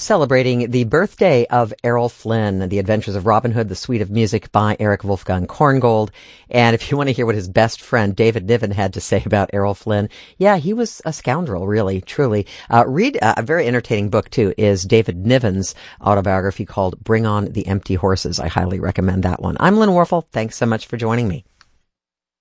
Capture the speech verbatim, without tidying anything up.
celebrating the birthday of Errol Flynn, The Adventures of Robin Hood, the Suite of Music by Eric Wolfgang Korngold. And if you want to hear what his best friend David Niven had to say about Errol Flynn, yeah, he was a scoundrel, really, truly. Uh, read uh, a very entertaining book, too, is David Niven's autobiography called Bring on the Empty Horses. I highly recommend that one. I'm Lynn Warfel. Thanks so much for joining me.